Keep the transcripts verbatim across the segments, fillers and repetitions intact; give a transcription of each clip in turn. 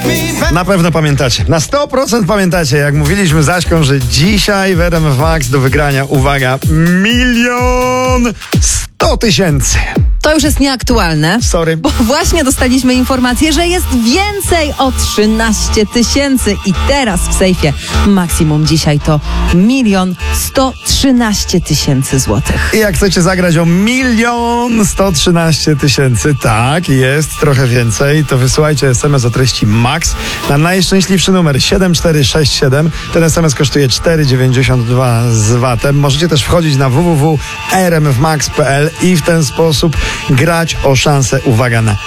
Na pewno pamiętacie, na sto procent pamiętacie, jak mówiliśmy z Aśką, że dzisiaj w R M F Max do wygrania, uwaga, milion sto tysięcy. To już jest nieaktualne. Sorry. Bo właśnie dostaliśmy informację, że jest więcej o trzynaście tysięcy. I teraz w sejfie maksimum dzisiaj to milion sto trzynaście tysięcy złotych. I jak chcecie zagrać o milion sto trzynaście tysięcy, tak, jest trochę więcej, to wysyłajcie es em es o treści MAX na najszczęśliwszy numer siedem cztery sześć siedem. Ten es em es kosztuje cztery dziewięćdziesiąt dwa z vatem. Możecie też wchodzić na w w w kropka r m f max kropka p l i w ten sposób grać o szansę, uwaga, na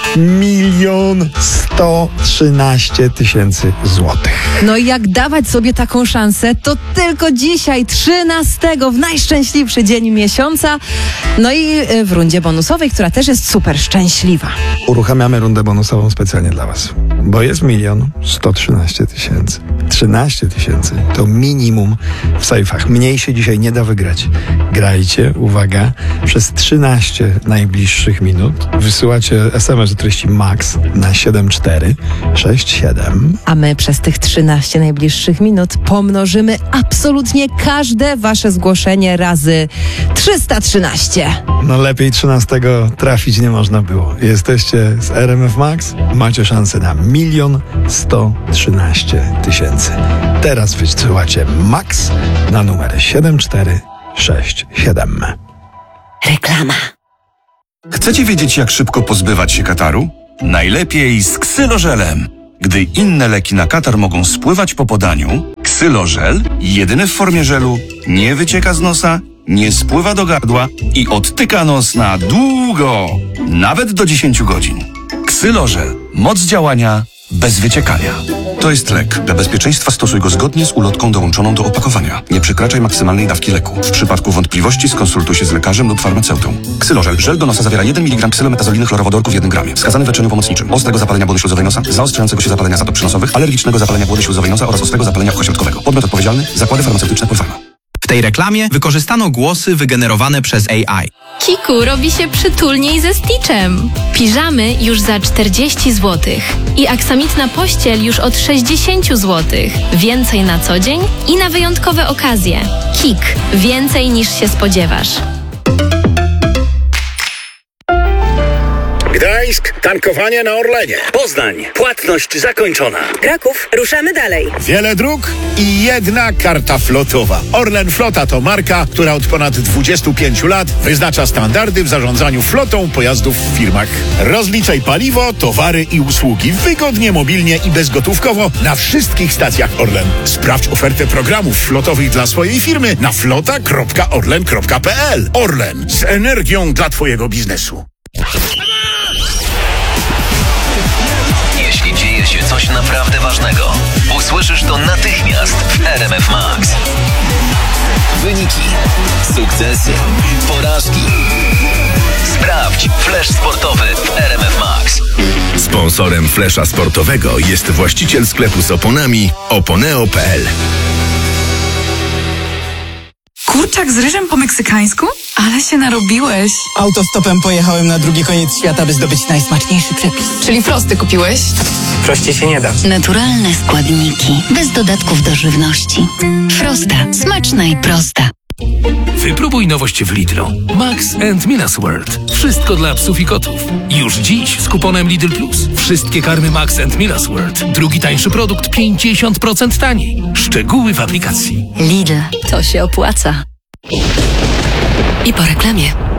milion sto trzynaście tysięcy złotych. No i jak dawać sobie taką szansę, to tylko dzisiaj, trzynastego, w najszczęśliwszy dzień miesiąca. No i w rundzie bonusowej, która też jest super szczęśliwa. Uruchamiamy rundę bonusową specjalnie dla was, bo jest milion sto trzynaście tysięcy. trzynaście tysięcy to minimum w sejfach. Mniej się dzisiaj nie da wygrać. Grajcie, uwaga, przez trzynaście najbliższych minut. Wysyłacie es em es o treści MAX na siedem cztery sześć siedem. A my przez tych trzynaście najbliższych minut pomnożymy absolutnie każde wasze zgłoszenie razy trzysta trzynaście. No lepiej trzynastego trafić nie można było. Jesteście z R M F Max, macie szansę na milion sto trzynaście tysięcy. Teraz wysyłacie MAX na numer siedem cztery sześć siedem. Reklama. Chcecie wiedzieć, jak szybko pozbywać się kataru? Najlepiej z ksylożelem. Gdy inne leki na katar mogą spływać po podaniu, ksylożel, jedyny w formie żelu, nie wycieka z nosa, nie spływa do gardła i odtyka nos na długo, nawet do dziesięciu godzin. Ksylożel. Moc działania bez wyciekania. To jest lek. Dla bezpieczeństwa stosuj go zgodnie z ulotką dołączoną do opakowania. Nie przekraczaj maksymalnej dawki leku. W przypadku wątpliwości skonsultuj się z lekarzem lub farmaceutą. Ksylożel. Żel do nosa zawiera jeden miligram ksylometazoliny chlorowodorku w jednym gramie. Wskazany w leczeniu pomocniczym. Ostrego zapalenia błony śluzowej nosa, zaostrzającego się zapalenia zatop przynosowych, alergicznego zapalenia błony śluzowej nosa oraz ostrego zapalenia uchośrodkowego. Podmiot odpowiedzialny. Zakłady farmaceutyczne Pulfarma. W tej reklamie wykorzystano głosy wygenerowane przez A I. Kiku robi się przytulniej ze Stitchem. Piżamy już za czterdzieści złotych i aksamitna pościel już od sześćdziesiąt złotych. Więcej na co dzień i na wyjątkowe okazje. Kik. Więcej niż się spodziewasz. Gdańsk, tankowanie na Orlenie. Poznań, płatność zakończona. Kraków, ruszamy dalej. Wiele dróg i jedna karta flotowa. Orlen Flota to marka, która od ponad dwudziestu pięciu lat wyznacza standardy w zarządzaniu flotą pojazdów w firmach. Rozliczaj paliwo, towary i usługi wygodnie, mobilnie i bezgotówkowo na wszystkich stacjach Orlen. Sprawdź ofertę programów flotowych dla swojej firmy na flota kropka orlen kropka p l. Orlen, z energią dla twojego biznesu. Jeśli dzieje się coś naprawdę ważnego, usłyszysz to natychmiast w R M F Max. Wyniki, sukcesy, porażki. Sprawdź flash sportowy w R M F Max. Sponsorem flesza sportowego jest właściciel sklepu z oponami oponeo kropka p l. Kurczak z ryżem po meksykańsku? Ale się narobiłeś. Autostopem pojechałem na drugi koniec świata, by zdobyć najsmaczniejszy przepis. Czyli frosty kupiłeś? Prościej się nie da. Naturalne składniki, bez dodatków do żywności. Frosta. Smaczna i prosta. Wypróbuj nowość w Lidlu. Max and Minas World. Wszystko dla psów i kotów. Już dziś z kuponem Lidl Plus. Wszystkie karmy Max and Minas World. Drugi tańszy produkt pięćdziesiąt procent taniej. Szczegóły w aplikacji. Lidl. To się opłaca. I po reklamie.